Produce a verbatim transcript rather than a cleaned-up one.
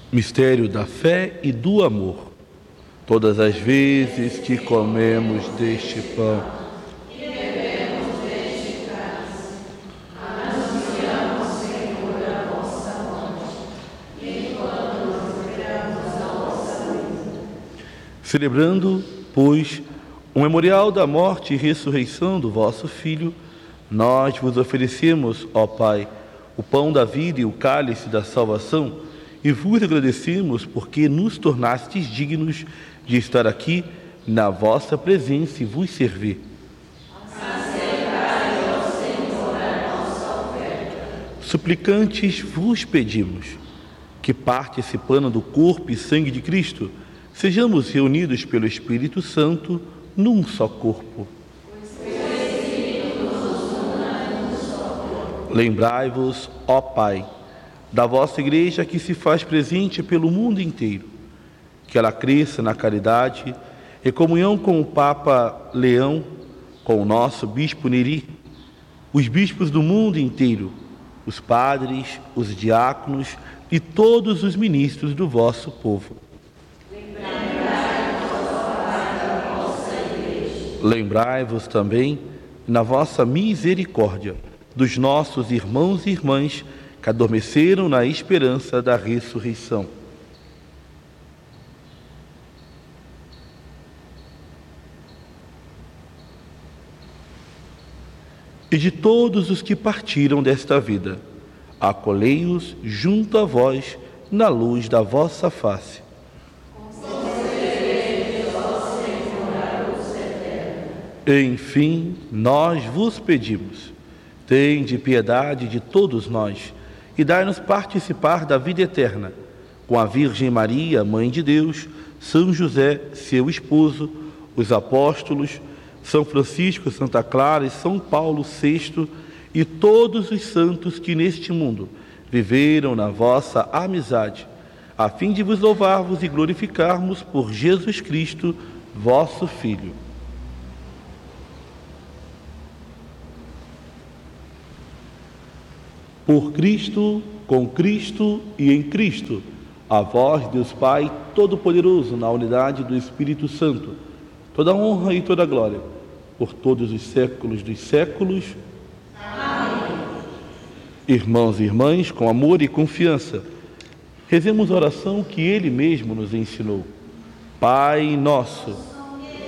Mistério da fé e do amor. Todas as vezes que comemos deste pão e bebemos deste cálice, anunciamos, Senhor, a vossa morte, enquanto não esperamos a vossa vinda. Celebrando, pois, o memorial da morte e ressurreição do vosso Filho, nós vos oferecemos, ó Pai, o pão da vida e o cálice da salvação, e vos agradecemos porque nos tornastes dignos de estar aqui na vossa presença e vos servir. Aceitai, ó Senhor, a nossa oferta. Suplicantes vos pedimos que, participando do corpo e sangue de Cristo, sejamos reunidos pelo Espírito Santo num só corpo. Lembrai-vos, ó Pai, da vossa Igreja que se faz presente pelo mundo inteiro, que ela cresça na caridade, em comunhão com o Papa Leão, com o nosso Bispo Neri, os bispos do mundo inteiro, os padres, os diáconos e todos os ministros do vosso povo. Lembrai-vos também, na vossa misericórdia, dos nossos irmãos e irmãs que adormeceram na esperança da ressurreição. E de todos os que partiram desta vida, acolhei-os junto a vós na luz da vossa face. Enfim, nós vos pedimos, tende piedade de todos nós e dai-nos participar da vida eterna, com a Virgem Maria, Mãe de Deus, São José, seu esposo, os apóstolos, São Francisco, Santa Clara e São Paulo sexto e todos os santos que neste mundo viveram na vossa amizade, a fim de vos louvarmos e glorificarmos por Jesus Cristo, vosso Filho. Por Cristo, com Cristo e em Cristo, a vós, Deus Pai Todo-Poderoso, na unidade do Espírito Santo, toda honra e toda glória, por todos os séculos dos séculos. Amém. Irmãos e irmãs, com amor e confiança, rezemos a oração que Ele mesmo nos ensinou. Pai nosso,